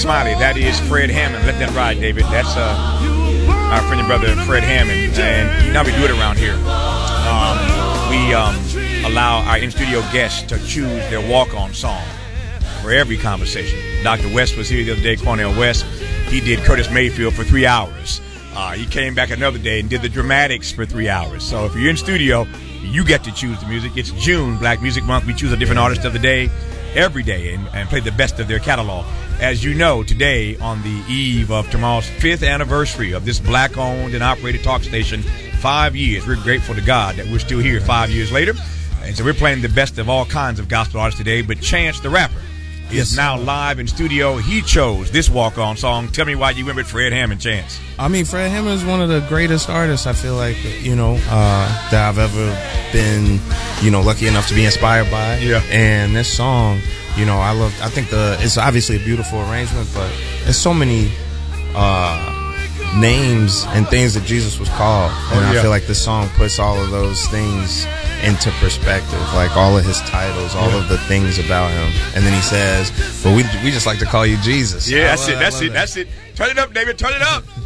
Smiley, that is Fred Hammond. Let that ride, David. That's our friend and brother Fred Hammond, and you know we do it around here. We allow our in-studio guests to choose their walk-on song for every conversation. Dr. West was here the other day, Cornel West. He did Curtis Mayfield for 3 hours. He came back another day and did the Dramatics for 3 hours. So if you're in studio, you get to choose the music. It's June, Black Music Month. We choose a different artist of the day every day and play the best of their catalog. As you know, today, on the eve of tomorrow's 5th anniversary of this black-owned and operated talk station, 5 years. We're grateful to God that we're still here 5 years later. And so we're playing the best of all kinds of gospel artists today. But Chance the Rapper is now live in studio. He chose this walk-on song. Tell me why you went with Fred Hammond, Chance. I mean, Fred Hammond is one of the greatest artists, I feel like, that I've ever been, lucky enough to be inspired by. Yeah. And this song, I think it's obviously a beautiful arrangement, but there's so many names and things that Jesus was called. And I feel like this song puts all of those things into perspective, like all of his titles, all of the things about him. And then he says, but we just like to call you Jesus. Yeah, that's it. Turn it up, David. Turn it up.